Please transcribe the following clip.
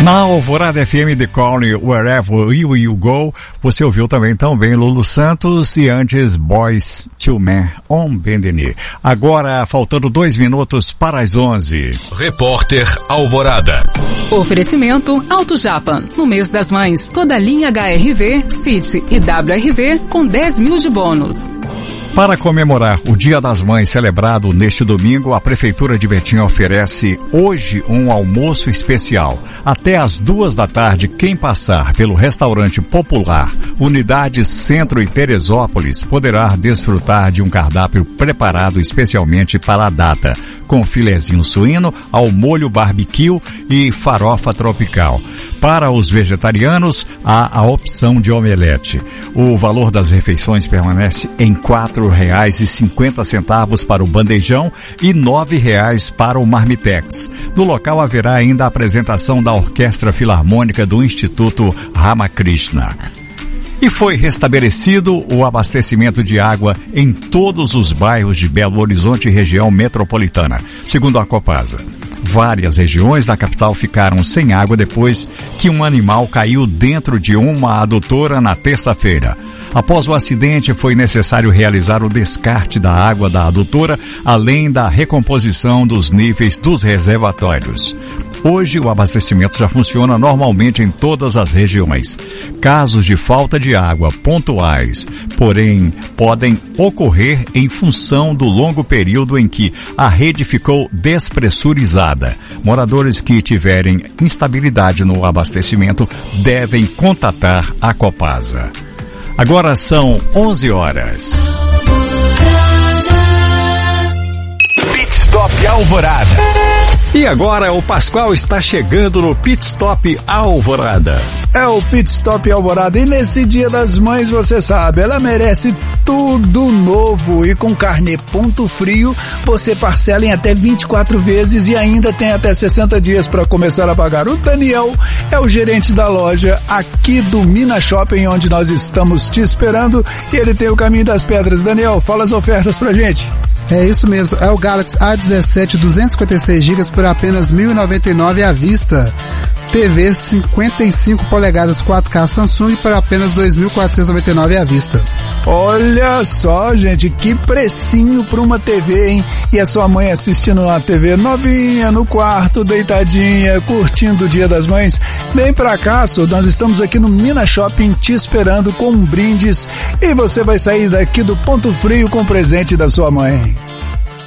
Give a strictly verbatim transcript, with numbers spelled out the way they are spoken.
Na Alvorada F M de Calling Wherever You You Go, você ouviu também tão bem Lulu Santos e antes Boys to Men on Bended Knee. Agora, faltando dois minutos para as onze. Repórter Alvorada. Oferecimento Auto Japan. No mês das mães, toda a linha H R V, City e W R V com dez mil de bônus. Para comemorar o Dia das Mães celebrado neste domingo, a Prefeitura de Betim oferece hoje um almoço especial. Até às duas da tarde, quem passar pelo restaurante popular Unidade Centro e Teresópolis poderá desfrutar de um cardápio preparado especialmente para a data, com filezinho suíno ao molho barbecue e farofa tropical. Para os vegetarianos, há a opção de omelete. O valor das refeições permanece em quatro reais e cinquenta centavos para o bandejão e nove reais para o marmitex. No local haverá ainda a apresentação da Orquestra Filarmônica do Instituto Ramakrishna. E foi restabelecido o abastecimento de água em todos os bairros de Belo Horizonte e região metropolitana, segundo a Copasa. Várias regiões da capital ficaram sem água depois que um animal caiu dentro de uma adutora na terça-feira. Após o acidente, foi necessário realizar o descarte da água da adutora, além da recomposição dos níveis dos reservatórios. Hoje, o abastecimento já funciona normalmente em todas as regiões. Casos de falta de água pontuais, porém, podem ocorrer em função do longo período em que a rede ficou despressurizada. Moradores que tiverem instabilidade no abastecimento devem contatar a Copasa. Agora são onze horas. Pit Stop Alvorada. E agora o Pascoal está chegando no Pit Stop Alvorada. É o Pit Stop Alvorada e nesse Dia das Mães, você sabe, ela merece tudo novo e com carnê ponto frio você parcela em até vinte e quatro vezes e ainda tem até sessenta dias para começar a pagar. O Daniel é o gerente da loja aqui do Mina Shopping, onde nós estamos te esperando, e ele tem o Caminho das Pedras. Daniel, fala as ofertas pra gente. É isso mesmo, é o Galaxy A dezessete duzentos e cinquenta e seis gigas por apenas mil e noventa e nove reais à vista. T V cinquenta e cinco polegadas quatro K Samsung por apenas dois mil quatrocentos e noventa e nove reais à vista. Olha só, gente, que precinho para uma T V, hein? E a sua mãe assistindo uma T V novinha, no quarto, deitadinha, curtindo o Dia das Mães. Vem pra cá, só, nós estamos aqui no Mina Shopping te esperando com brindes e você vai sair daqui do Ponto Frio com o presente da sua mãe.